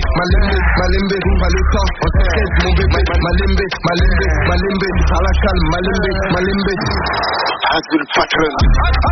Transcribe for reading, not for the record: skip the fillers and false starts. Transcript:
Malembe, pas le temps, on s'encaisse mon bébé. Malembe, à la calme, Malembe. Azul Patron.